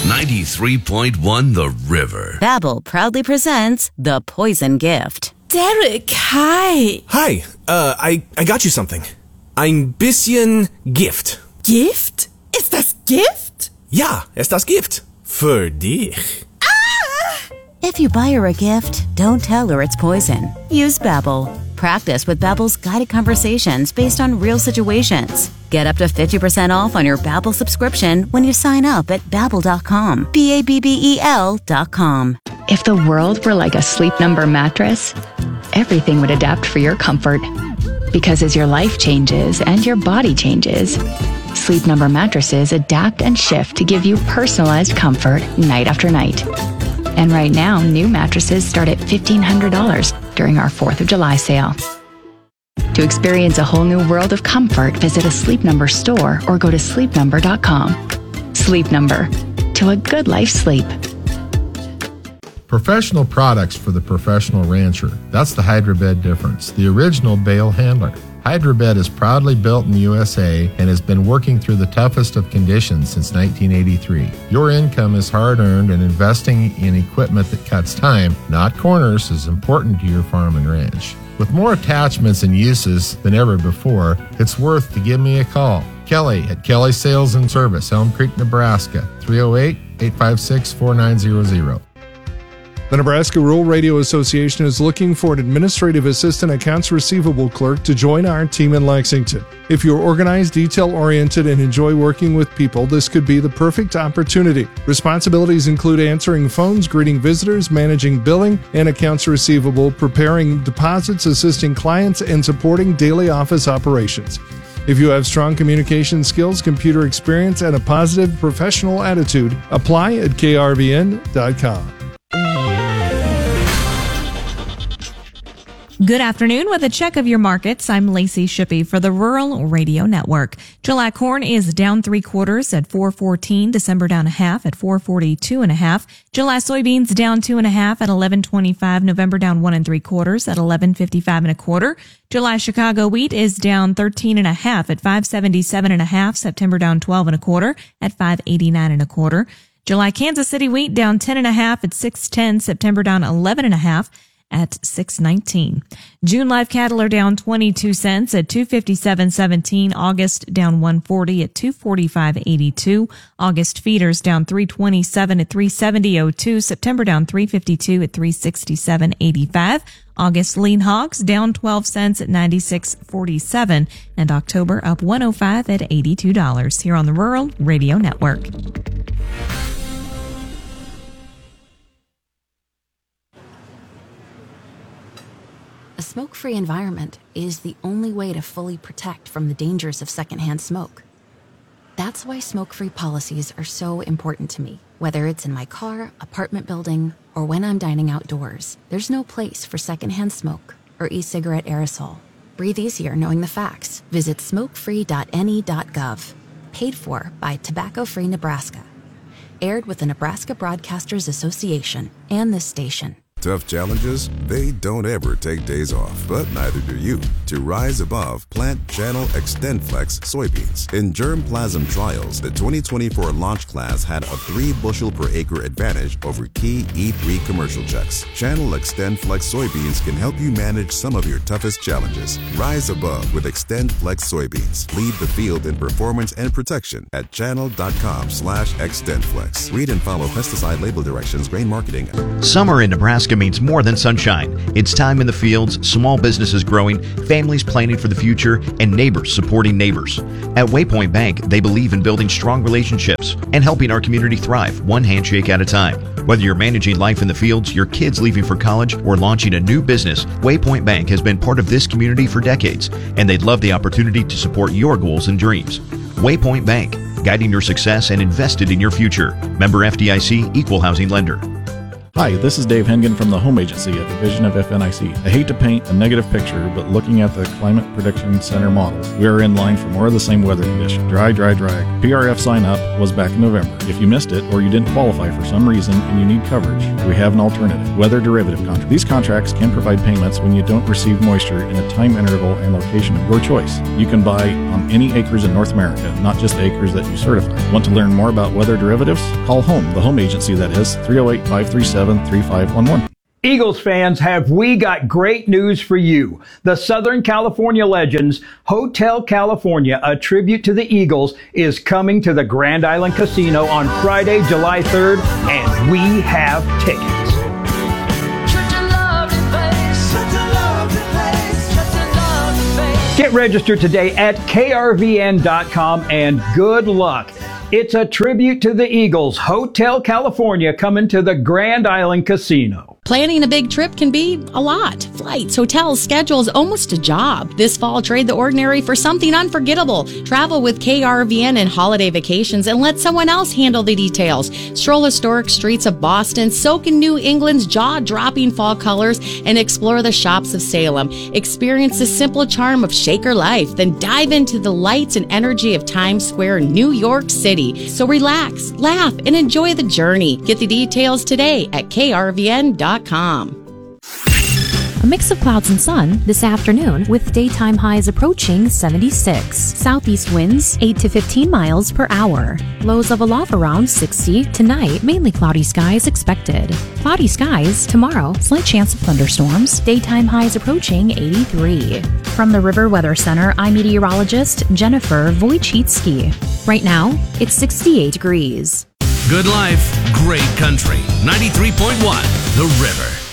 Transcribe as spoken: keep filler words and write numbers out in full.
ninety-three point one The River. Babbel proudly presents The Poison Gift. Derek, hi. Hi, uh, I, I got you something. Ein bisschen Gift. Gift? Ist das Gift? Ja, ist das Gift. Für dich. If you buy her a gift, don't tell her it's poison. Use Babbel. Practice with Babbel's guided conversations based on real situations. Get up to fifty percent off on your Babbel subscription when you sign up at babbel dot com. B A B B E L dot com. If the world were like a Sleep Number mattress, everything would adapt for your comfort. Because as your life changes and your body changes, Sleep Number mattresses adapt and shift to give you personalized comfort night after night. And right now, new mattresses start at fifteen hundred dollars during our fourth of July sale. To experience a whole new world of comfort, visit a Sleep Number store or go to sleep number dot com. Sleep Number. To a good life sleep. Professional products for the professional rancher. That's the Hydrobed difference. The original bale handler. Hydrobed is proudly built in the U S A and has been working through the toughest of conditions since nineteen eighty-three. Your income is hard-earned, and investing in equipment that cuts time, not corners, is important to your farm and ranch. With more attachments and uses than ever before, it's worth to give me a call. Kelly at Kelly Sales and Service, Elm Creek, Nebraska, three oh eight, eight five six, four nine zero zero. The Nebraska Rural Radio Association is looking for an administrative assistant accounts receivable clerk to join our team in Lexington. If you're organized, detail-oriented, and enjoy working with people, this could be the perfect opportunity. Responsibilities include answering phones, greeting visitors, managing billing and accounts receivable, preparing deposits, assisting clients, and supporting daily office operations. If you have strong communication skills, computer experience, and a positive professional attitude, apply at K R V N dot com. Good afternoon. With a check of your markets, I'm Lacey Shippey for the Rural Radio Network. July corn is down three quarters at four fourteen. December down a half at four forty-two and a half. July soybeans down two and a half at eleven twenty-five. November down one and three quarters at eleven fifty-five and a quarter. July Chicago wheat is down thirteen and a half at five seventy-seven and a half. September down twelve and a quarter at five eighty-nine and a quarter. July Kansas City wheat down ten and a half at six ten. September down eleven and a half at six nineteen. June live cattle are down twenty-two cents at two fifty-seven seventeen. August down one forty at two forty-five eighty-two. August feeders down three twenty-seven at three seventy oh two. September down three fifty-two at three sixty-seven eighty-five. August lean hogs down twelve cents at ninety-six forty-seven. And October up one oh five at eighty-two dollars here on the Rural Radio Network. A smoke-free environment is the only way to fully protect from the dangers of secondhand smoke. That's why smoke-free policies are so important to me. Whether it's in my car, apartment building, or when I'm dining outdoors, there's no place for secondhand smoke or e-cigarette aerosol. Breathe easier knowing the facts. Visit smoke free dot N E dot gov. Paid for by Tobacco Free Nebraska. Aired with the Nebraska Broadcasters Association and this station. Tough challenges, they don't ever take days off, but neither do you. To rise above, plant Channel XtendFlex soybeans. In germplasm trials, the twenty twenty-four launch class had a three bushel per acre advantage over key E three commercial checks. Channel XtendFlex soybeans can help you manage some of your toughest challenges. Rise above with XtendFlex soybeans. Lead the field in performance and protection at channel dot com slash XtendFlex. Read and follow pesticide label directions, grain marketing. Summer in Nebraska means more than sunshine. It's time in the fields, small businesses growing, families planning for the future, and neighbors supporting neighbors. At Waypoint Bank, they believe in building strong relationships and helping our community thrive one handshake at a time. Whether you're managing life in the fields, your kids leaving for college, or launching a new business, Waypoint Bank has been part of this community for decades, and they'd love the opportunity to support your goals and dreams. Waypoint Bank, guiding your success and invested in your future. Member F D I C, Equal Housing Lender. Hi, this is Dave Hengen from the Home Agency, a division of F N I C. I hate to paint a negative picture, but looking at the Climate Prediction Center models, we are in line for more of the same weather condition. Dry, dry, dry. P R F sign up was back in November. If you missed it or you didn't qualify for some reason and you need coverage, we have an alternative. Weather derivative contract. These contracts can provide payments when you don't receive moisture in a time interval and location of your choice. You can buy on any acres in North America, not just acres that you certify. Want to learn more about weather derivatives? Call HOME, the home agency that is, three oh eight, five three seven, three five one one. Eagles fans, have we got great news for you. The Southern California Legends Hotel California, a tribute to the Eagles, is coming to the Grand Island Casino on Friday, July third, and we have tickets. Get registered today at K R V N dot com and good luck. It's a tribute to the Eagles, Hotel California, coming to the Grand Island Casino. Planning a big trip can be a lot. Flights, hotels, schedules, almost a job. This fall, trade the ordinary for something unforgettable. Travel with K R V N and holiday vacations and let someone else handle the details. Stroll historic streets of Boston, soak in New England's jaw-dropping fall colors, and explore the shops of Salem. Experience the simple charm of Shaker life, then dive into the lights and energy of Times Square, New York City. So relax, laugh, and enjoy the journey. Get the details today at K R V N dot com. A mix of clouds and sun this afternoon with daytime highs approaching seventy-six. Southeast winds eight to fifteen miles per hour. Lows level off around sixty. Tonight, mainly cloudy skies expected. Cloudy skies tomorrow, slight chance of thunderstorms. Daytime highs approaching eighty-three. From the River Weather Center, I'm meteorologist Jennifer Wojcicki. Right now, it's sixty-eight degrees. Good life, great country. ninety-three point one The River.